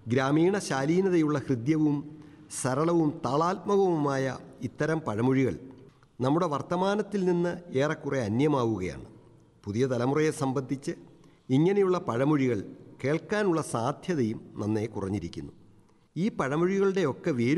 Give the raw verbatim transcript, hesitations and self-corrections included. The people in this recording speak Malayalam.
ഗ്രാമീണ ശാലീനതയുള്ള ഹൃദ്യവും സരളവും താളാത്മകവുമായ ഇത്തരം പഴമൊഴികൾ നമ്മുടെ വർത്തമാനത്തിൽ നിന്ന് ഏറെക്കുറെ അന്യമാവുകയാണ്. പുതിയ തലമുറയെ സംബന്ധിച്ച് ഇങ്ങനെയുള്ള പഴമൊഴികൾ കേൾക്കാനുള്ള സാധ്യതയും നന്നേ കുറഞ്ഞിരിക്കുന്നു. ഈ പഴമൊഴികളുടെയൊക്കെ വേരു